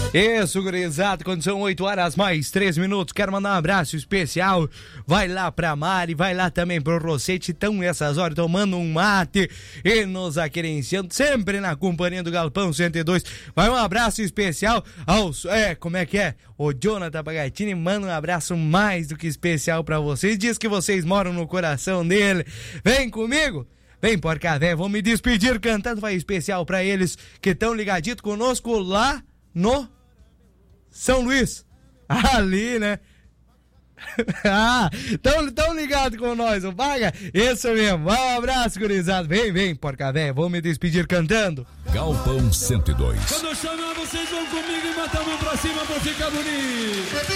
Isso, gurizada, quando são 8 horas mais 3 minutos, quero mandar um abraço especial, vai lá pra Mari, vai lá também pro Rosete, estão nessas horas tomando um mate e nos aquerenciando, sempre na companhia do Galpão 102, vai um abraço especial aos, como é que é? O Jonathan Bagatini manda um abraço mais do que especial pra vocês, diz que vocês moram no coração dele, vem comigo! Vem, porca véia, vamos me despedir cantando, vai especial pra eles que estão ligadinhos conosco lá no São Luís. Ali, né? Tão ligado com nós, o Paga? Isso mesmo. Um abraço, gurizada. Vem, porca véia, vamos me despedir cantando. Galpão 102. Quando eu chamar, vocês vão comigo e matar a mão pra cima pra ficar bonito.